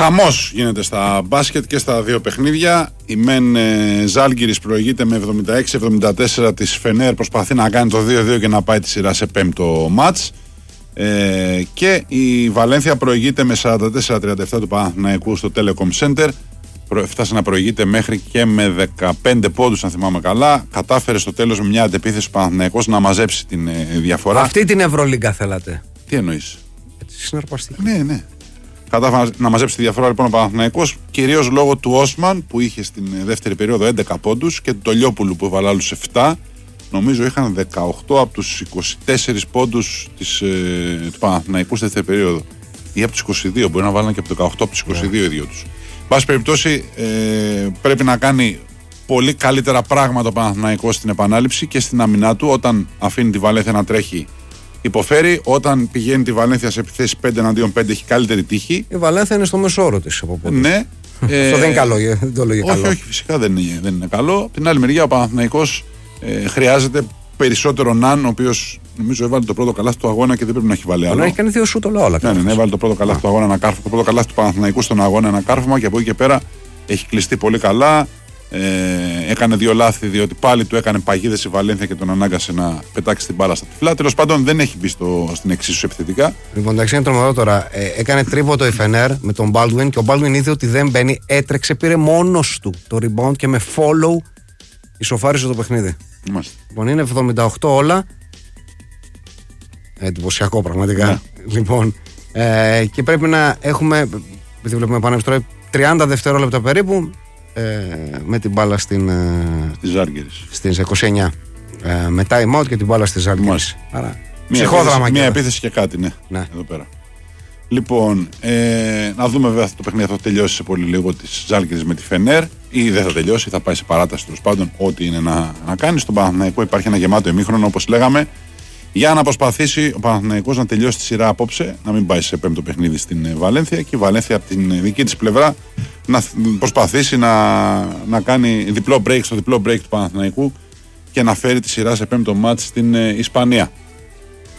Χαμός γίνεται στα μπάσκετ και στα δύο παιχνίδια. Η μεν Ζάλγκιρις προηγείται με 76-74 της Φενέρ, προσπαθεί να κάνει το 2-2 και να πάει τη σειρά σε πέμπτο μάτς. Και η Βαλένθια προηγείται με 44-37 του Παναθηναϊκού στο Telecom Center. Φτάσε να προηγείται μέχρι και με 15 πόντους, αν θυμάμαι καλά. Κατάφερε στο τέλος με μια αντεπίθεση του Παναθηναϊκός να μαζέψει την διαφορά. Αυτή την Ευρωλίγκα θέλατε? Τι εννοείς? Συναρπαστική. Ναι. Κατάφερε να μαζέψει τη διαφορά λοιπόν ο Παναθηναϊκός, κυρίως λόγω του Όσμαν που είχε στην δεύτερη περίοδο 11 πόντους και του Τολιόπουλου που έβαλε άλλους 7. Νομίζω είχαν 18 από τους 24 πόντους του Παναθηναϊκού στη δεύτερη περίοδο. Ή από τους 22, μπορεί να βάλουν και από το 18 από τους 22 οι δύο τους. Πάση περιπτώσει, πρέπει να κάνει πολύ καλύτερα πράγματα ο Παναθηναϊκός στην επανάληψη και στην αμυνά του. Όταν αφήνει τη Βαλένθια να τρέχει, υποφέρει. Όταν πηγαίνει τη Βαλένθια σε επιθέσεις 5 εναντίον 5, έχει καλύτερη τύχη. Η Βαλένθια είναι στο μεσόωρο της από πόντους. Ναι. Αυτό δεν είναι καλό, δεν το λέγει καλό. Όχι, φυσικά δεν είναι καλό. Από την άλλη μεριά, ο Παναθηναϊκός χρειάζεται περισσότερο Ναν, ο οποίος νομίζω έβαλε το πρώτο καλάθι του αγώνα και δεν πρέπει να έχει βάλει άλλο. Αλλά έχει κάνει δύο σούτ όλα. Ναι, έβαλε το πρώτο καλάθι του αγώνα, ένα κάρφωμα. Το πρώτο καλάθι του Παναθηναϊκού στον αγώνα, ένα κάρφωμα, και από εκεί και πέρα έχει κλειστεί πολύ καλά. Έκανε δύο λάθη, διότι πάλι του έκανε παγίδες η Βαλένθια και τον ανάγκασε να πετάξει την μπάλα στα τυφλά. Τέλος πάντων, δεν έχει μπει στην εξίσου επιθετικά. Λοιπόν, εντάξει, είναι τρομερό τώρα. Έκανε τρίποντο η Φενέρ με τον Baldwin και ο Baldwin είδε ότι δεν μπαίνει, έτρεξε, πήρε μόνος του το rebound και με follow ισοφάρισε το παιχνίδι. Είμαστε. Λοιπόν, είναι 78 όλα. Εντυπωσιακό πραγματικά. Ναι. Λοιπόν, και πρέπει να έχουμε, επειδή βλέπουμε πάνω τώρα, 30 δευτερόλεπτα περίπου με την μπάλα στην Ζάλγκιρις. στις 29. Με time out και την μπάλα στη Ζάλγκιρις. Άρα, ψυχόδραμα. Μια επίθεση και κάτι, ναι. Εδώ πέρα. Λοιπόν, να δούμε βέβαια αυτό το παιχνίδι θα τελειώσει σε πολύ λίγο της Ζάλγκιρις με τη Φενέρ, ή δεν θα τελειώσει, θα πάει σε παράταση, τέλος πάντων, ό,τι είναι να κάνει. Στον Παναθηναϊκό υπάρχει ένα γεμάτο ημίχρονο, όπως λέγαμε, για να προσπαθήσει ο Παναθηναϊκός να τελειώσει τη σειρά απόψε, να μην πάει σε πέμπτο παιχνίδι στην Βαλένθια, και η Βαλένθια από την δική της πλευρά να προσπαθήσει να κάνει διπλό break στο διπλό break του Παναθηναϊκού και να φέρει τη σειρά σε πέμπτο μάτς στην Ισπανία.